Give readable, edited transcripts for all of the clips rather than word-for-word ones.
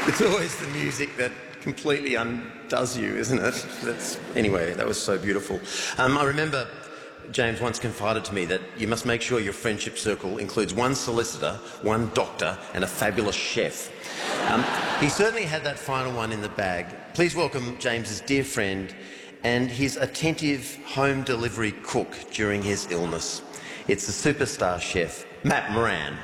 It's always the music that completely undoes you, isn't it? Anyway, that was so beautiful. I remember James once confided to me that you must make sure your friendship circle includes one solicitor, one doctor and a fabulous chef. He certainly had that final one in the bag. Please welcome James's dear friend and his attentive home delivery cook during his illness. It's the superstar chef, Matt Moran.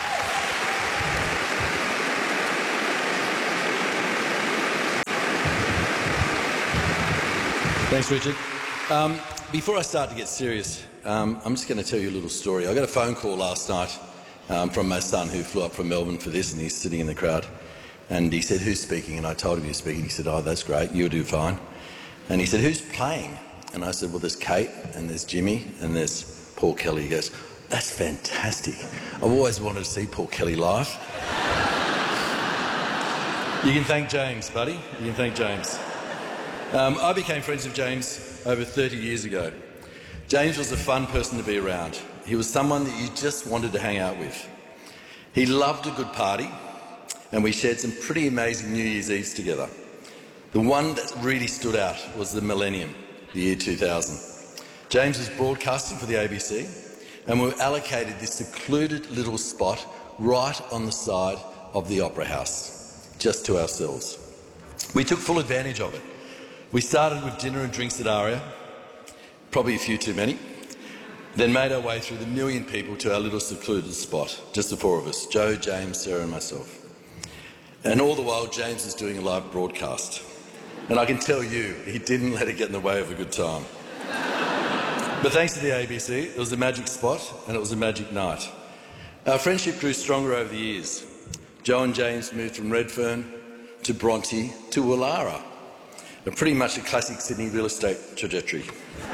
Thanks, Richard. Before I start to get serious, I'm just going to tell you a little story. I got a phone call last night from my son who flew up from Melbourne for this, and he's sitting in the crowd. And he said, "Who's speaking?" And I told him he was speaking. He said, "Oh, that's great. You'll do fine." And he said, "Who's playing?" And I said, "Well, there's Kate, and there's Jimmy, and there's Paul Kelly." He goes, "That's fantastic. I've always wanted to see Paul Kelly live." You can thank James, buddy. You can thank James. I became friends with James over 30 years ago. James was a fun person to be around. He was someone that you just wanted to hang out with. He loved a good party, and we shared some pretty amazing New Year's Eves together. The one that really stood out was the millennium, the year 2000. James was broadcasting for the ABC, and we were allocated this secluded little spot right on the side of the Opera House, just to ourselves. We took full advantage of it. We started with dinner and drinks at Aria, probably a few too many, then made our way through the million people to our little secluded spot, just the four of us, Joe, James, Sarah and myself. And all the while, James was doing a live broadcast. And I can tell you, he didn't let it get in the way of a good time. But thanks to the ABC, it was a magic spot and it was a magic night. Our friendship grew stronger over the years. Joe and James moved from Redfern to Bronte to Woollahra. Pretty much a classic Sydney real estate trajectory.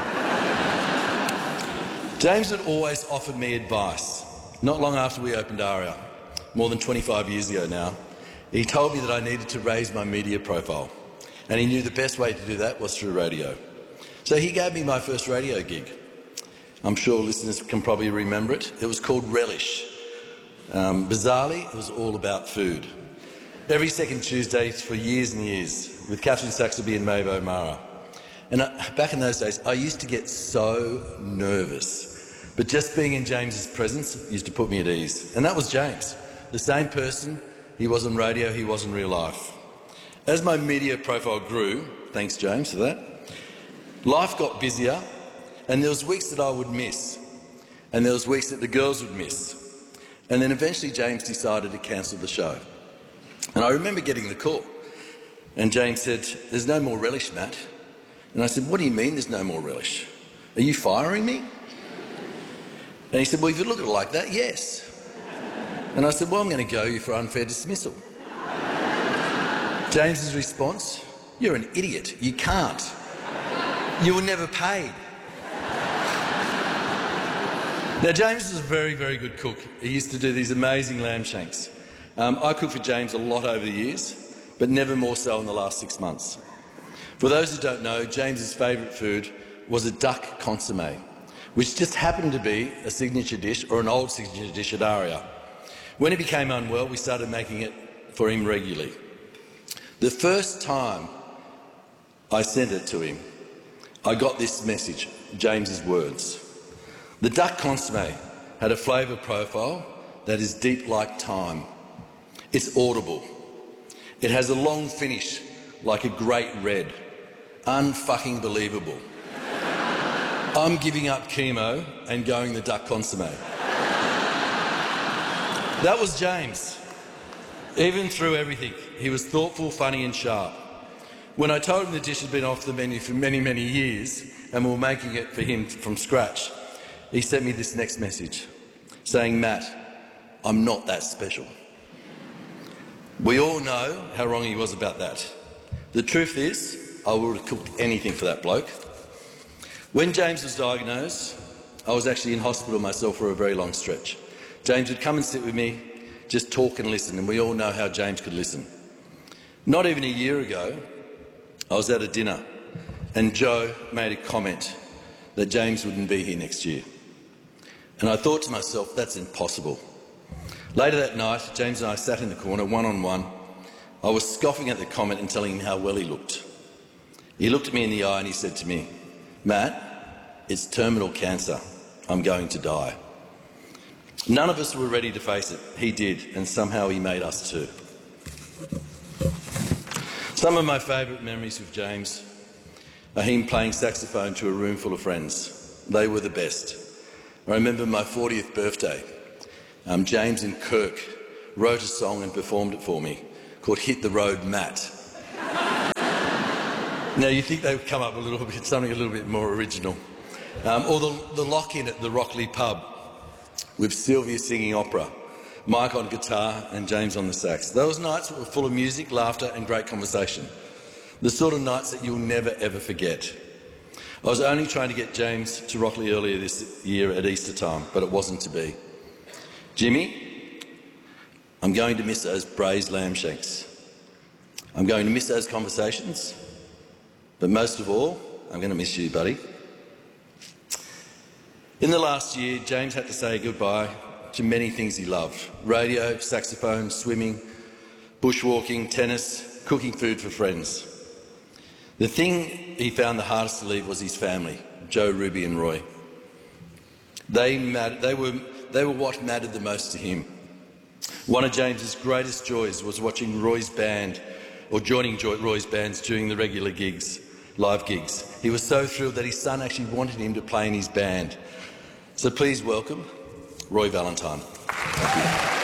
James had always offered me advice. Not long after we opened Aria, more than 25 years ago now, he told me that I needed to raise my media profile, and he knew the best way to do that was through radio. So he gave me my first radio gig. I'm sure listeners can probably remember it. It was called Relish. Bizarrely, it was all about food. Every second Tuesday for years and years, with Catherine Saxby and Maeve O'Mara. And back in those days, I used to get so nervous. But just being in James's presence used to put me at ease. And that was James, the same person he was on radio, he was in real life. As my media profile grew, thanks James for that, life got busier, and there was weeks that I would miss, and there was weeks that the girls would miss. And then eventually James decided to cancel the show. And I remember getting the call. And James said, "There's no more Relish, Matt." And I said, "What do you mean there's no more Relish? Are you firing me?" And he said, "Well, if you look at it like that, yes." And I said, "Well, I'm going to go you for unfair dismissal." James's response, "You're an idiot. You can't. You were never paid." Now, James was a very, very good cook. He used to do these amazing lamb shanks. I cooked for James a lot over the years, but never more so in the last 6 months. For those who don't know, James's favourite food was a duck consommé, which just happened to be a signature dish, or an old signature dish at Aria. When he became unwell, we started making it for him regularly. The first time I sent it to him, I got this message, James's words. The duck consommé had a flavour profile that is deep like thyme. It's audible. It has a long finish like a great red. Unfucking believable. I'm giving up chemo and going the duck consommé. That was James. Even through everything, he was thoughtful, funny and sharp. When I told him the dish had been off the menu for many, many years and we were making it for him from scratch, he sent me this next message saying, "Matt, I'm not that special." We all know how wrong he was about that. The truth is, I would have cooked anything for that bloke. When James was diagnosed, I was actually in hospital myself for a very long stretch. James would come and sit with me, just talk and listen, and we all know how James could listen. Not even a year ago, I was at a dinner, and Joe made a comment that James wouldn't be here next year. And I thought to myself, that's impossible. Later that night, James and I sat in the corner, one-on-one, I was scoffing at the comment and telling him how well he looked. He looked at me in the eye and he said to me, "Matt, it's terminal cancer. I'm going to die." None of us were ready to face it. He did, and somehow he made us too. Some of my favourite memories with James are him playing saxophone to a room full of friends. They were the best. I remember my 40th birthday. James and Kirk wrote a song and performed it for me called "Hit the Road, Matt." Now, you think they would come up with something a little bit more original. Or the lock-in at the Rockley pub with Sylvia singing opera, Mike on guitar and James on the sax. Those nights were full of music, laughter and great conversation. The sort of nights that you'll never ever forget. I was only trying to get James to Rockley earlier this year at Easter time, but it wasn't to be. Jimmy, I'm going to miss those braised lamb shanks. I'm going to miss those conversations, but most of all, I'm going to miss you, buddy. In the last year, James had to say goodbye to many things he loved: radio, saxophone, swimming, bushwalking, tennis, cooking food for friends. The thing he found the hardest to leave was his family, Joe, Ruby and Roy. They were what mattered the most to him. One of James's greatest joys was watching Roy's band, or joining Roy's bands during the regular gigs, live gigs. He was so thrilled that his son actually wanted him to play in his band. So please welcome Roy Valentine.